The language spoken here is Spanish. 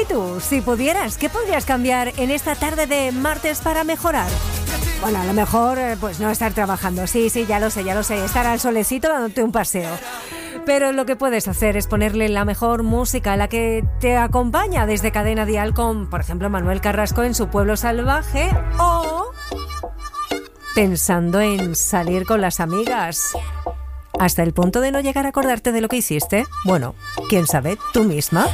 tú, si pudieras, ¿qué podrías cambiar en esta tarde de martes para mejorar? Bueno, a lo mejor, pues no estar trabajando. Sí, ya lo sé. Estar al solecito dándote un paseo. Pero lo que puedes hacer es ponerle la mejor música, la que te acompaña desde Cadena Dial con, por ejemplo, Manuel Carrasco en Su Pueblo Salvaje, o pensando en salir con las amigas. Hasta el punto de no llegar a acordarte de lo que hiciste. Bueno, quién sabe, tú misma.